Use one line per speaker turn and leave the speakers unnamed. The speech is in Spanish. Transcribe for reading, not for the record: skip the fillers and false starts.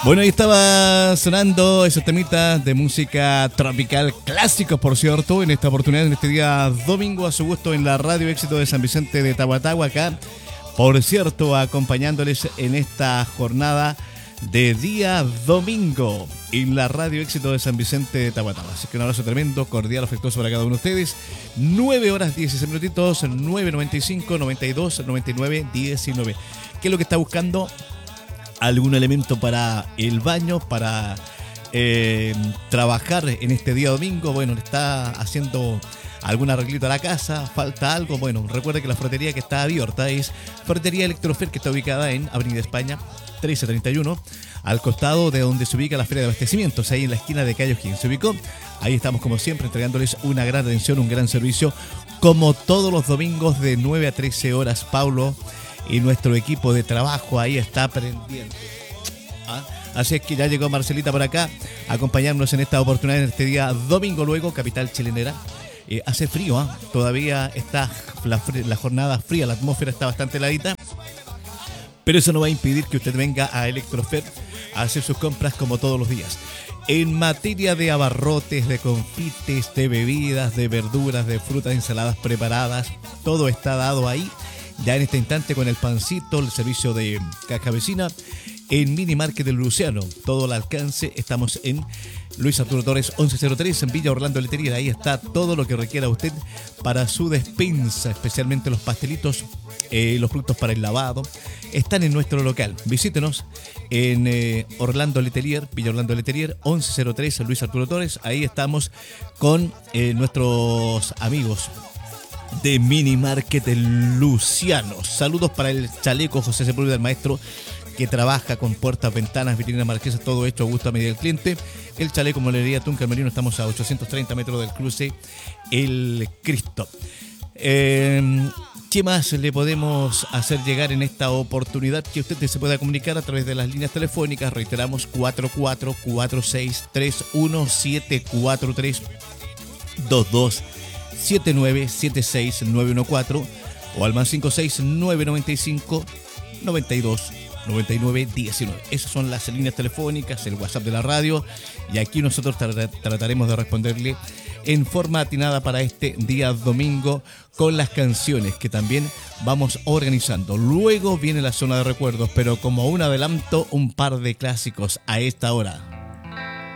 Bueno, ahí estaba sonando esos temitas de música tropical clásicos, por cierto, en esta oportunidad, en este día domingo, a su gusto en la Radio Éxito de San Vicente de Tahuatahua, acá, por cierto, acompañándoles en esta jornada de día domingo en la Radio Éxito de San Vicente de Tahuatahua. Así que un abrazo tremendo, cordial, afectuoso para cada uno de ustedes. 9 horas 16 minutitos, 9:95, 92, 99, 19. ¿Qué es lo que está buscando? Algún elemento para el baño, para trabajar en este día domingo. Bueno, le está haciendo algún arreglito a la casa, falta algo. Bueno, recuerde que la ferretería que está abierta es Ferretería Electrofer, que está ubicada en Avenida España 1331, al costado de donde se ubica la Feria de Abastecimientos, ahí en la esquina de Cayo Gin. Se ubicó. Ahí estamos, como siempre, entregándoles una gran atención, un gran servicio, como todos los domingos de 9 a 13 horas. Paulo y nuestro equipo de trabajo ahí está aprendiendo. Así es que ya llegó Marcelita por acá a acompañarnos en esta oportunidad, en este día domingo. Luego, capital chilenera. Hace frío, todavía está la jornada fría, la atmósfera está bastante heladita, pero eso no va a impedir que usted venga a Electrofer a hacer sus compras como todos los días. En materia de abarrotes, de confites, de bebidas, de verduras, de frutas, ensaladas preparadas, todo está dado ahí. Ya en este instante con el pancito, el servicio de caja vecina, en Mini Market del Luciano, todo al alcance. Estamos en Luis Arturo Torres 1103, en Villa Orlando Letelier. Ahí está todo lo que requiera usted para su despensa, especialmente los pastelitos, los productos para el lavado. Están en nuestro local. Visítenos en Orlando Letelier, Villa Orlando Letelier 1103, Luis Arturo Torres. Ahí estamos con nuestros amigos de Mini Market Luciano. Saludos para el chaleco José Sepúlveda, el maestro que trabaja con puertas, ventanas, vitrinas marquesas, todo esto a gusto a medida del cliente. El chaleco Molería Tunca Marino, estamos a 830 metros del cruce El Cristo. ¿Qué más le podemos hacer llegar en esta oportunidad? Que usted se pueda comunicar a través de las líneas telefónicas. Reiteramos, 4446317432 7976914 o al más 56995 92 99 19. Esas son las líneas telefónicas, el WhatsApp de la radio, y aquí nosotros trataremos de responderle en forma atinada para este día domingo con las canciones que también vamos organizando. Luego viene la zona de recuerdos, pero como un adelanto, un par de clásicos a esta hora.